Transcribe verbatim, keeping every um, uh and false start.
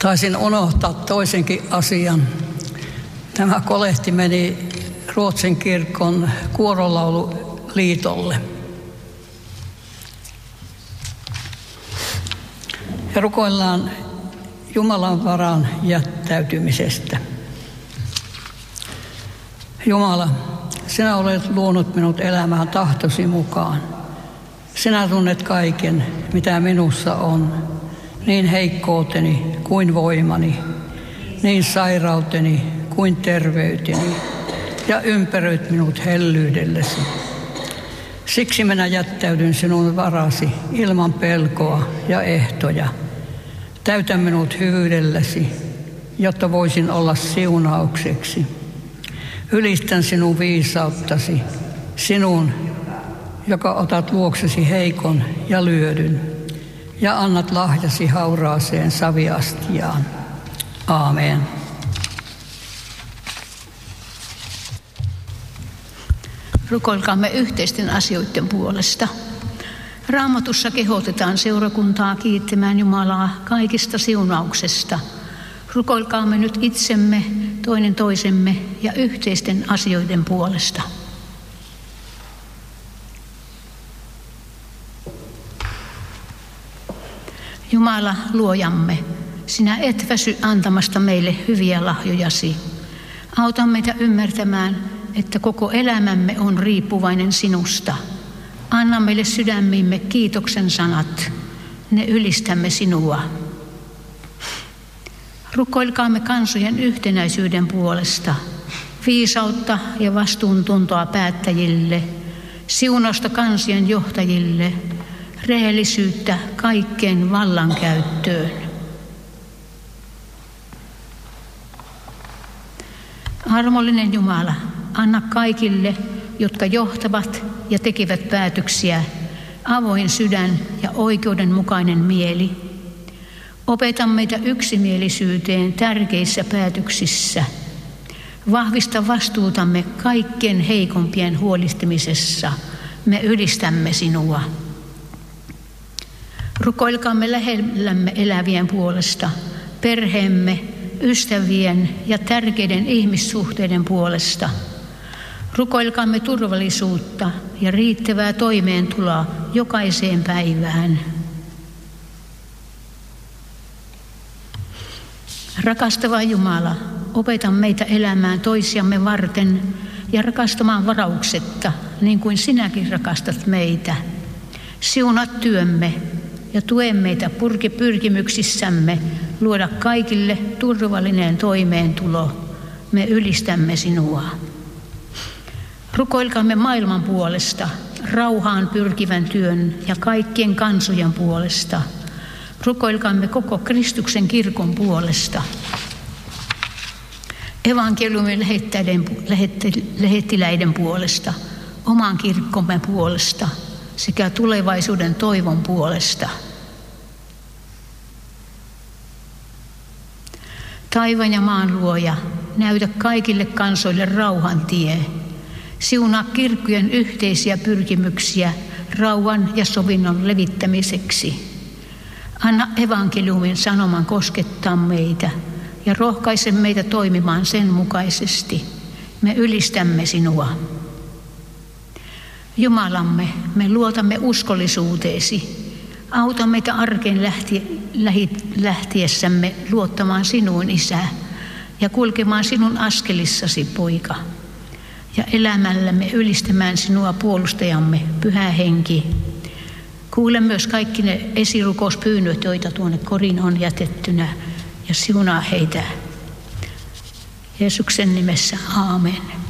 Taisin unohtaa toisenkin asian. Tämä kolehti meni Ruotsin kirkon kuorolaululiitolle. Ja rukoillaan Jumalan varaan jättäytymisestä. Jumala, sinä olet luonut minut elämään tahtosi mukaan. Sinä tunnet kaiken, mitä minussa on, niin heikkouteni kuin voimani, niin sairauteni kuin terveyteni, ja ympäröit minut hellyydellesi. Siksi minä jättäydyn sinun varasi ilman pelkoa ja ehtoja. Täytä minut hyvyydelläsi, jotta voisin olla siunaukseksi. Ylistän sinun viisauttasi, sinun, joka otat luoksesi heikon ja lyödyn, ja annat lahjasi hauraaseen saviastiaan. Aamen. Rukoilkaamme yhteisten asioiden puolesta. Raamatussa kehotetaan seurakuntaa kiittämään Jumalaa kaikista siunauksesta. Rukoilkaamme nyt itsemme, toinen toisemme ja yhteisten asioiden puolesta. Jumala, luojamme, sinä et väsy antamasta meille hyviä lahjojasi. Auta meitä ymmärtämään, että koko elämämme on riippuvainen sinusta. Anna meille sydämiimme kiitoksen sanat. Ne ylistämme sinua. Rukoilkaamme kansojen yhtenäisyyden puolesta, viisautta ja vastuuntuntoa päättäjille, siunausta kansien johtajille, rehellisyyttä kaikkeen vallankäyttöön. Armollinen Jumala, anna kaikille, jotka johtavat ja tekevät päätöksiä, avoin sydän ja oikeudenmukainen mieli. Opeta meitä yksimielisyyteen tärkeissä päätöksissä. Vahvista vastuutamme kaikkien heikompien huolehtimisessa. Me ylistämme sinua. Rukoilkaamme lähellämme elävien puolesta, perheemme, ystävien ja tärkeiden ihmissuhteiden puolesta. Rukoilkaamme turvallisuutta ja riittävää toimeentuloa jokaiseen päivään. Rakastava Jumala, opeta meitä elämään toisiamme varten ja rakastamaan varauksetta, niin kuin sinäkin rakastat meitä. Siunaa työmme ja tue meitä pyrkimyksissämme luoda kaikille turvallinen toimeentulo. Me ylistämme sinua. Rukoilkaamme maailman puolesta, rauhaan pyrkivän työn ja kaikkien kansojen puolesta. Rukoilkaamme koko Kristuksen kirkon puolesta. Evankeliumin lähettiläiden puolesta, oman kirkkomme puolesta sekä tulevaisuuden toivon puolesta. Taivaan ja maan luoja, näytä kaikille kansoille rauhan tie. Siunaa kirkkojen yhteisiä pyrkimyksiä rauhan ja sovinnon levittämiseksi. Anna evankeliumin sanoman koskettaa meitä ja rohkaise meitä toimimaan sen mukaisesti. Me ylistämme sinua. Jumalamme, me luotamme uskollisuuteesi. Auta meitä arkeen lähti, lähi, lähtiessämme luottamaan sinuun, Isä, ja kulkemaan sinun askelissasi, Poika. Ja elämällämme ylistämään sinua puolustajamme, Pyhä Henki. Kuule myös kaikki ne esirukouspyynnöt, joita tuonne korin on jätettynä, ja siunaa heitä. Jeesuksen nimessä, aamen.